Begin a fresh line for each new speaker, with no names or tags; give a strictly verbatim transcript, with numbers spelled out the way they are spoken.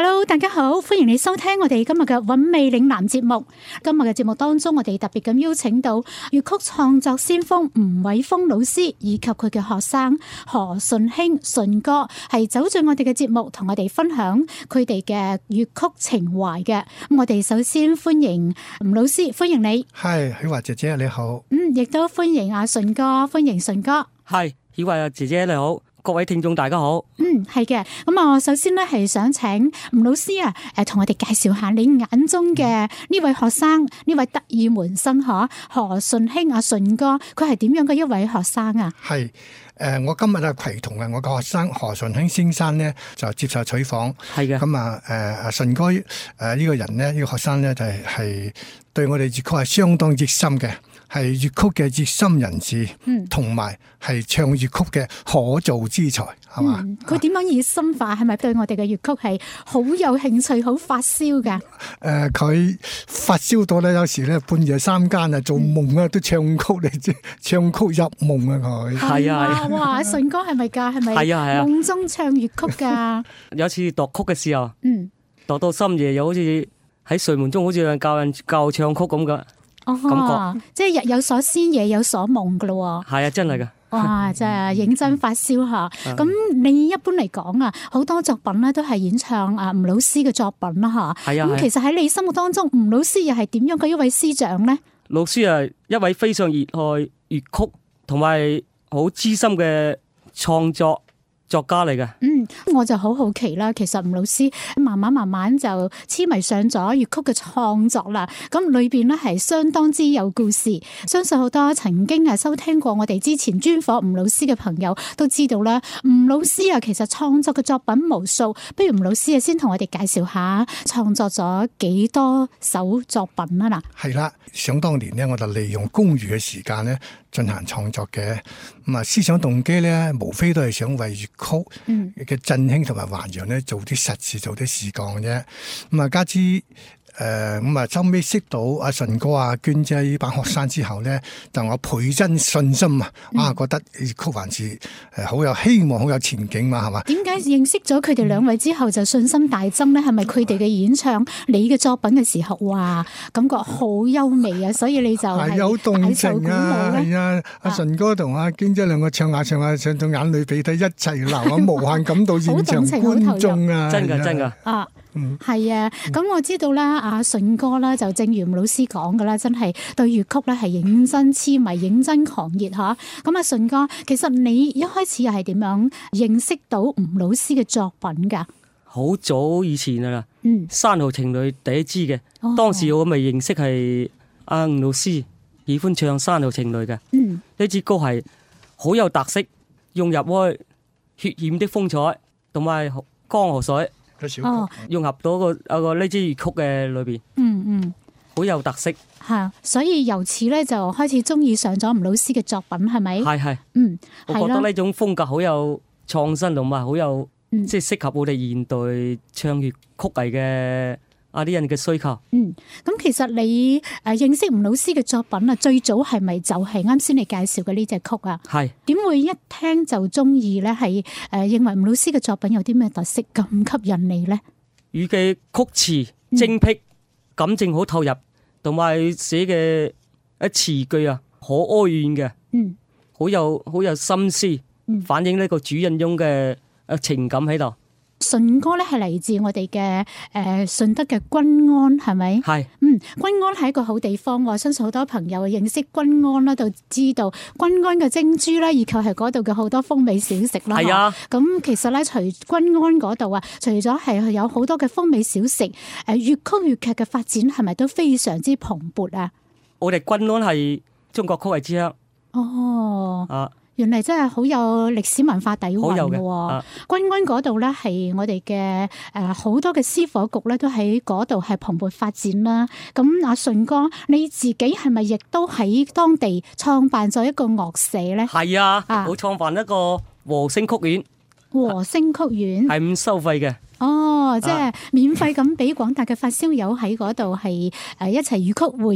Hello， 大家好，歡迎你收聽我哋今日嘅韻味嶺南節目。今日嘅節目當中，我哋特別咁邀請到粵曲創作先鋒吳偉峰老師以及佢嘅學生何順興順哥，係走進我哋嘅節目，同我哋分享佢哋嘅粵曲情懷嘅。咁我哋首先歡迎吳老師，歡迎你。
係曉華姐姐你好。
嗯，亦都歡迎阿順哥，歡迎順哥。
係曉華姐姐你好。各位聽眾大家好。
嗯，係嘅。咁啊，我首先咧係想請吳老師啊，誒，同我哋介紹下你眼中嘅呢位學生，呢位得意門生嗬，何順興阿順哥，佢係點樣嘅一位學生啊？
係誒，我今日啊攜同啊我個學生何順興先生咧就接受取訪。係嘅。咁啊誒阿順哥誒呢個人咧呢個學生咧就係係對我哋粵曲係相當熱心嘅。係粵曲嘅熱心人士，同埋係唱粵曲嘅可造之才，係嘛？
佢點樣熱心法？係咪對我哋嘅粵曲係好有興趣、好發燒㗎？誒、
呃，佢發燒到咧，有時咧半夜三更啊，做夢啊，都唱曲嚟，唱曲入夢啊！佢
係啊！
哇，順哥係咪㗎？係咪？係啊係啊！夢中唱粵曲㗎。
有次讀曲嘅時候，
嗯，
讀到深夜，又好似喺睡夢中，好似教人教唱曲咁㗎。
哦，感覺即係日有所思，夜有所夢噶咯。係
啊，真係噶。
哇，真係認真發燒吓。咁你一般嚟講啊，好多作品咧都係演唱啊吳老師嘅作品啦吓。係啊。咁其實喺你心目當中，吳老師又係點樣嘅一位師長咧？
老師係一位非常熱愛粵曲同埋好資深嘅創作作家嚟嘅。
嗯，我就好好奇啦。其實吳老師慢慢慢慢就痴迷上咗粵曲嘅創作啦。咁裏邊咧係相當之有故事。相信好多曾經係收聽過我哋之前專訪吳老師嘅朋友都知道啦。吳老師啊，其實創作嘅作品無數。不如吳老師啊，先同我哋介紹下創作咗幾多首作品啊嗱。
係啦，想當年呢，我就利用公餘嘅時間咧進行創作嘅。咁啊，思想動機咧，無非都係想為粵曲嘅振興同埋還陽咧，做啲實事，做啲事幹啫。咁啊，加之誒咁啊，收尾識到阿順哥、阿娟姐呢班學生之後咧，就我倍增信心啊！啊，覺得粵曲還是誒好有希望、好有前景嘛，係嘛？
點解認識咗佢哋兩位之後就信心大增咧？係咪佢哋嘅演唱你嘅作品嘅時候，哇，感覺好優美啊！所以你就係
有動情啊！係啊，阿順哥同阿娟姐兩個唱下唱下，唱到眼淚鼻涕一齊流啊！無限感到現場觀眾啊！
真㗎真㗎
啊！嗯，係啊，咁我知道啦，阿順哥啦，就正如吳老師講嘅啦，真係對粵曲咧係認真痴迷、認真狂熱吓。咁啊，順哥，其實你一開始又係點樣認識到吳老師嘅作品噶？
好早以前啦，嗯，山河情侶第一支嘅，哦，當時我未認識係阿吳老師，喜歡唱山河情侶嘅，嗯，呢支歌係好有特色，融入開血染的風采同埋江河水。哦，融合到個啊個呢支粵曲嘅裏邊，嗯嗯，好有特色，
係，所以由此咧就開始中意上咗吳老師嘅作品，係咪？係係，嗯，
我覺得呢種風格好有創新，同埋好有即係適合我哋現代唱粵曲藝嘅啊啲人嘅需求。嗯，
咁其實你誒認識吳老師嘅作品啊，最早係咪就係啱先你介紹嘅呢隻曲啊？係。點會一聽就中意咧？係誒認為吳老師嘅作品有啲咩特色咁吸引你咧？
語嘅曲詞精闢，感情好透入，同埋寫嘅一詞句啊，好哀怨嘅，嗯，好有好有心思，反映呢個主人翁嘅誒情感喺度。
順哥咧係嚟自我哋嘅誒順德嘅均安，係咪？係，嗯，均安係一個好地方，我相信好多朋友認識均安啦，就知道均安嘅精珠啦，以及係嗰度嘅好多風味小食啦。係啊，咁其實咧，除均安嗰度啊，除咗係有好多嘅風味小食，誒粵曲粵劇嘅發展係咪都非常之蓬勃啊？
我哋均安係中國曲藝之鄉。
哦。啊。原嚟真係好有歷史文化底蘊嘅喎，均安嗰度咧係我哋嘅誒好多嘅私伙局咧都喺嗰度係蓬勃發展啦。咁阿順哥你自己係咪亦都喺當地創辦咗一個樂社咧？
係啊，我創辦一個和聲曲院。
和聲曲院
係唔收費嘅。
哦，即係免費咁俾廣大嘅發燒友喺嗰度係誒一齊粵曲會。